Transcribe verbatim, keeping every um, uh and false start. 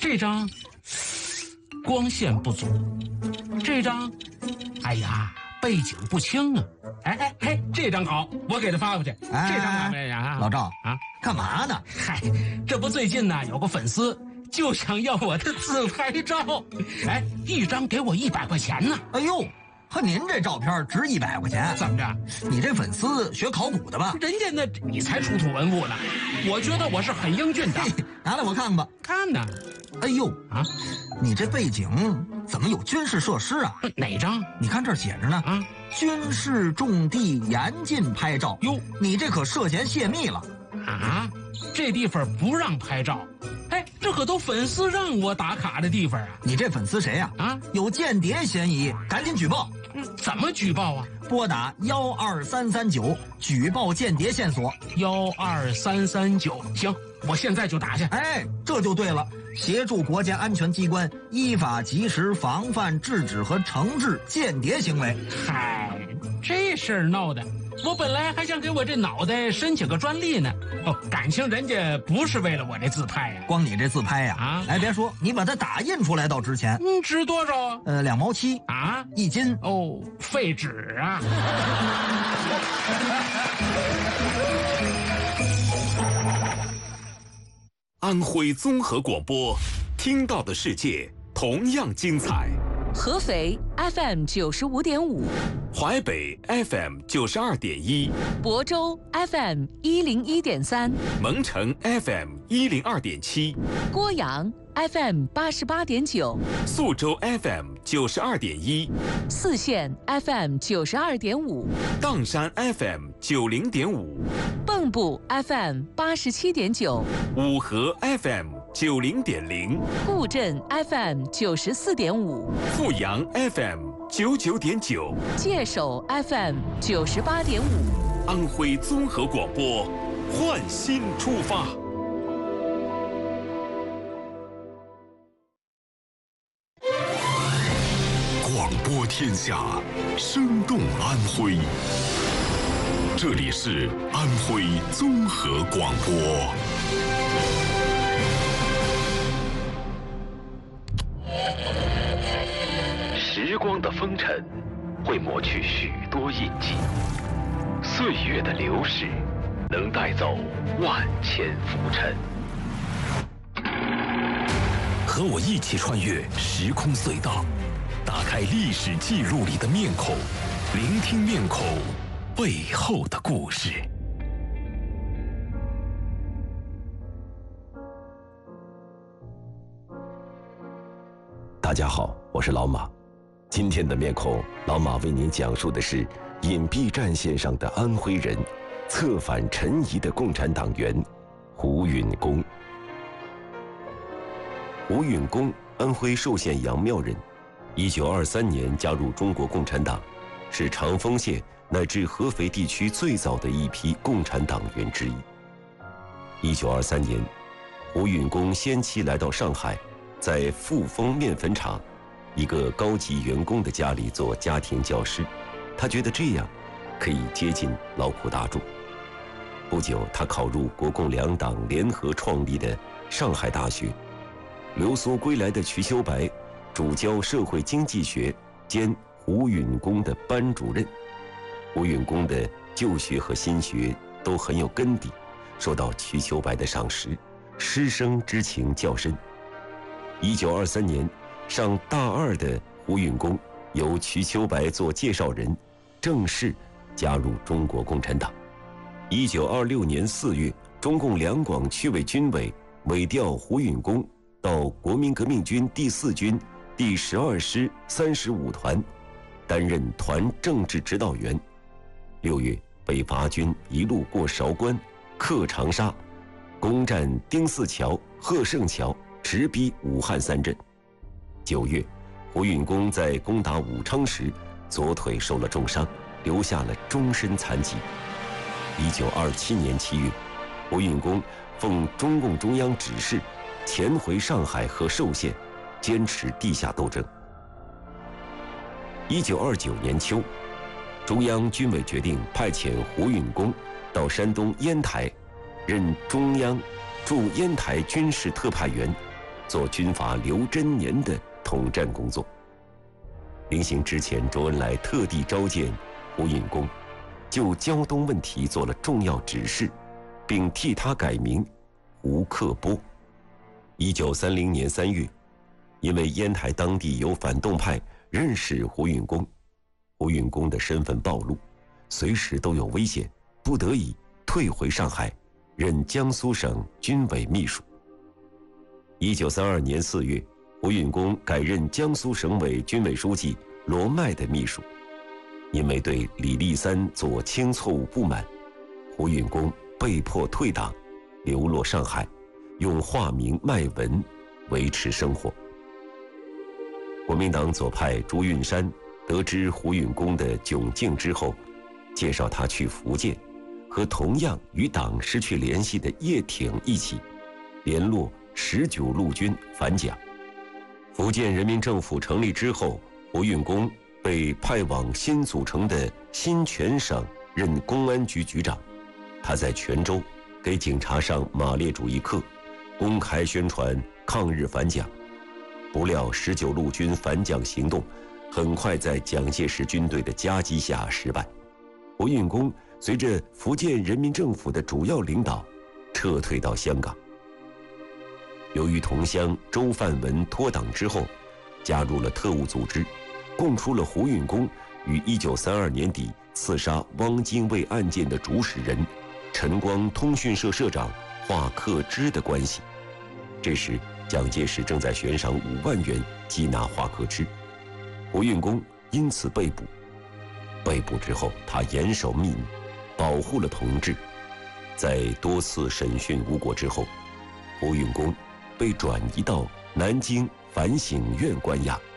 这张光线不足，这张，哎呀，背景不清啊。哎哎哎，这张好，我给他发过去。 哎、 这张怎么样？ 老赵啊， 干嘛呢？ 嗨，这不最近呢有个粉丝就想要我的自拍照，哎，一张给我一百块钱呢。 哎呦，和您这照片值一百块钱？ 怎么着？ 你这粉丝学考古的吧？ 人家那你才出土文物呢，我觉得我是很英俊的。 拿来我看吧。 看呢。 哎呦啊， 你这背景怎么有军事设施啊？ 哪张？ 你看这儿写着呢啊， 军事重地严禁拍照。 哟， 你这可涉嫌泄密了啊！这地方不让拍照。哎，这可都粉丝让我打卡的地方啊！ 你这粉丝谁呀？ 啊， 有间谍嫌疑，赶紧举报。 怎么举报啊？ 拨打幺二三三九举报间谍线索。 幺二三三九，行，我现在就打去。 哎，这就对了，协助国家安全机关依法及时防范、制止和惩治间谍行为。 嗨，这事儿闹的，我本来还想给我这脑袋申请个专利呢。哦，感情人家不是为了我这自拍呀、啊， 光你这自拍呀、啊， 啊， 哎，别说，你把它打印出来倒值钱。 嗯，值多少啊？ 呃，两毛七啊， 一斤。 哦，废纸啊！ 安徽综合广播，听到的世界同样精彩。 合肥 F M 九十五点五， 淮北 F M 九十二点一， 亳州 F M 一零一点三， 蒙城 F M 一零二点七， 郭阳 F M 八十八点九， 宿州 F M 九十二点一， 泗县 F M 九十二点五， 砀山 F M 九零点五， 蚌埠 F M 八十七点九， 五河 F M 九零点零， 固镇 F M 九十四点五， 阜阳 F M 九九点九， 界首 F M 九十八点五。 安徽综合广播，焕新出发。 广播天下，生动安徽。这里是安徽综合广播。 时光的风尘会抹去许多印记，岁月的流逝能带走万千浮尘。 和我一起穿越时空隧道，打开历史记录里的面孔，聆听面孔背后的故事。 大家好，我是老马。今天的面孔，老马为您讲述的是隐蔽战线上的安徽人，策反陈仪的共产党员胡允恭。胡允恭，安徽寿县杨庙人，一九二三年加入中国共产党，是长丰县乃至合肥地区最早的一批共产党员之一。一九二三年，胡允恭先期来到上海，在富丰面粉厂一个高级员工的家里做家庭教师，他觉得这样可以接近劳苦大众。不久，他考入国共两党联合创立的上海大学。留苏归来的瞿秋白主教社会经济学兼胡允恭的班主任。胡允恭的旧学和新学都很有根底，受到瞿秋白的赏识，师生之情较深。一九二三年，上大二的胡允恭由瞿秋白做介绍人，正式加入中国共产党。一九二六年四月，中共两广区委军委委调胡允恭到国民革命军第四军第十二师三十五团，担任团政治指导员。六月，北伐军一路过韶关、克长沙，攻占丁四桥、贺胜桥，直逼武汉三镇。九月，胡允恭在攻打武昌时，左腿受了重伤，留下了终身残疾。一九二七年七月，胡允恭奉中共中央指示，潜回上海和寿县，坚持地下斗争。一九二九年秋，中央军委决定派遣胡允恭到山东烟台，任中央驻烟台军事特派员， 做军阀刘真年的统战工作。临行之前，周恩来特地召见胡允恭，就胶东问题做了重要指示，并替他改名胡克波。一九三零年三月，因为烟台当地有反动派认识胡允恭，胡允恭的身份暴露，随时都有危险，不得已退回上海，任江苏省军委秘书。一九三二年四月，胡允恭改任江苏省委军委书记罗迈的秘书。因为对李立三左倾错误不满，胡允恭被迫退党，流落上海，用化名麦文维持生活。国民党左派朱运山得知胡允恭的窘境之后，介绍他去福建，和同样与党失去联系的叶挺一起联络十九路军反蒋。福建人民政府成立之后，胡允恭被派往新组成的新泉省任公安局局长。他在泉州给警察上马列主义课，公开宣传抗日反蒋。不料十九路军反蒋行动很快在蒋介石军队的夹击下失败，胡允恭随着福建人民政府的主要领导撤退到香港。由于同乡周范文脱党之后，加入了特务组织，供出了胡允恭于一九三二年底刺杀汪精卫案件的主使人晨光通讯社社长华克之的关系。这时蒋介石正在悬赏五万元缉拿华克之，胡允恭因此被捕。被捕之后，他严守秘密，保护了同志。在多次审讯无果之后，胡允恭被转移到南京反省院关押。